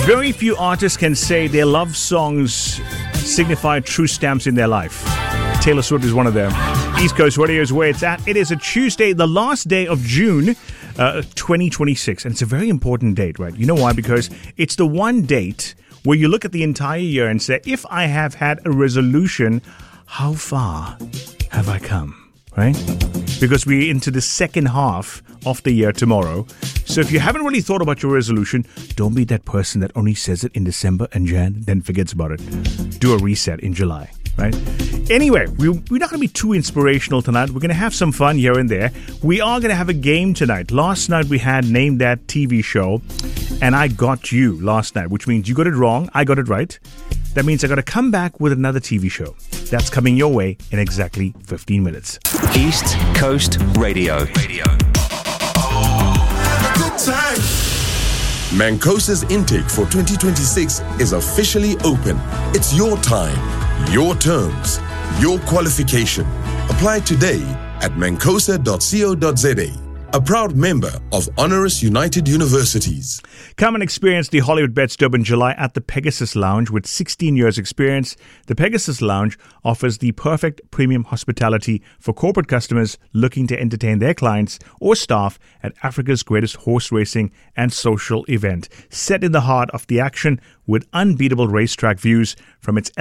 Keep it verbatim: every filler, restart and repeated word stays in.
Very few artists can say their love songs signify true stamps in their life. Taylor Swift is one of them. East Coast Radio is where it's at. It is a Tuesday, the last day of June, uh, twenty twenty-six. And it's a very important date, right? You know why? Because it's the one date where you look at the entire year and say, if I have had a resolution, how far have I come? Right? Because we're into the second half of the year tomorrow. So if you haven't really thought about your resolution, don't be that person that only says it in December and Jan, then forgets about it. Do a reset in July, right? Anyway, we, we're not going to be too inspirational tonight. We're going to have some fun here and there. We are going to have a game tonight. Last night we had Name That T V Show, and I got you last night, which means you got it wrong, I got it right. That means I got to come back with another T V show. That's coming your way in exactly fifteen minutes. East Coast Radio. Radio. Good time. Mancosa's intake for twenty twenty-six is officially open. It's your time, your terms, your qualification. Apply today at mancosa dot co dot za. A proud member of Honoris United Universities. Come and experience the Hollywood Bed-Stuy in July at the Pegasus Lounge. With sixteen years experience, the Pegasus Lounge offers the perfect premium hospitality for corporate customers looking to entertain their clients or staff at Africa's greatest horse racing and social event. Set in the heart of the action with unbeatable racetrack views from its